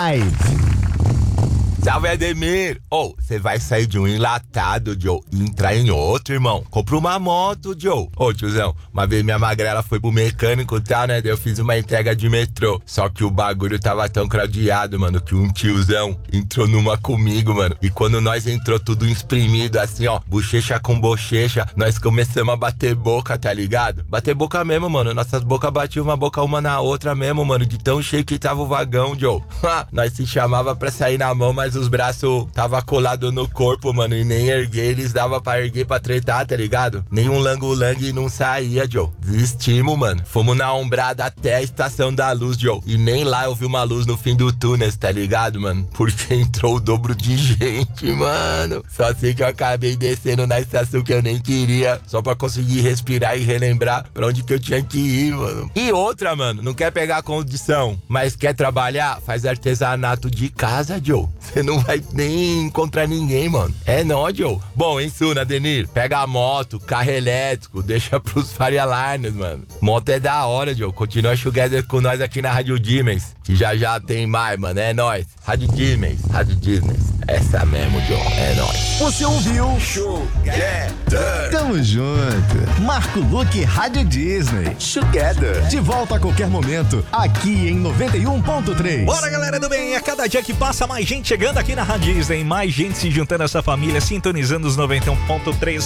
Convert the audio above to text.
Live. Salve, Ademir! Você vai sair de um enlatado, Joe, e entrar em outro, irmão. Compra uma moto, Joe. Tiozão, uma vez minha magrela foi pro mecânico e tal, né? Daí eu fiz uma entrega de metrô. Só que o bagulho tava tão craudiado, mano, que um tiozão entrou numa comigo, mano. E quando nós entrou tudo espremido, assim, ó, bochecha com bochecha, nós começamos a bater boca, tá ligado? Bater boca mesmo, mano. Nossas bocas batiam uma boca uma na outra mesmo, mano, de tão cheio que tava o vagão, Joe. Nós se chamava pra sair na mão, mas os braços tava colado no corpo, mano, e nem erguer, eles dava pra erguer pra tretar, tá ligado? Nenhum lango-lang não saía, Joe. Desistimos, mano. Fomos na ombrada até a estação da luz, Joe. E nem lá eu vi uma luz no fim do túnel, tá ligado, mano? Porque entrou o dobro de gente, mano. Só sei que eu acabei descendo na estação que eu nem queria, só pra conseguir respirar e relembrar pra onde que eu tinha que ir, mano. E outra, mano, não quer pegar condição, mas quer trabalhar? Faz artesanato de casa, Joe. Você não vai nem encontrar ninguém, mano. É nóis, Joe. Bom, em Suna, Denir, pega a moto, carro elétrico, deixa pros Faria Liners, mano. Moto é da hora, Joe. Continua together com nós aqui na Rádio Dimens, que já tem mais, mano. É nóis. Rádio Dimens. Essa mesmo, Joe. É nóis. Você ouviu? Together. Tamo junto. Marco Luque Rádio Disney. Together. De volta a qualquer momento, aqui em 91.3. Bora, galera do bem. A cada dia que passa, mais gente chegando aqui na Rádio Disney, mais gente se juntando a essa família, sintonizando os 91.3